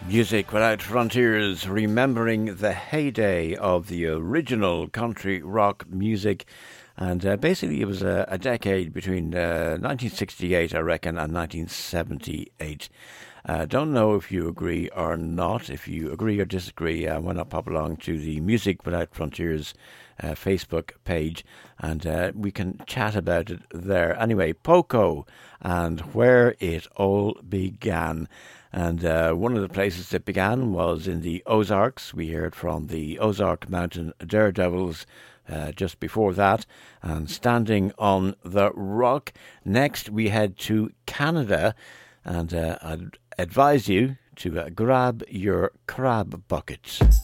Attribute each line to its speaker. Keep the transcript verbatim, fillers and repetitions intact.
Speaker 1: Music Without Frontiers, remembering the heyday of the original country rock music. And uh, basically, it was a, a decade between uh, nineteen sixty-eight, I reckon, and nineteen seventy-eight. Uh, don't know if you agree or not. If you agree or disagree, uh, why not pop along to the Music Without Frontiers uh, Facebook page, and uh, we can chat about it there. Anyway, Poco and Where It All Began. And uh, one of the places that began was in the Ozarks. We heard from the Ozark Mountain Daredevils uh, just before that, and Standing on the Rock. Next, we head to Canada, and uh, I'd advise you to uh, grab your crab buckets.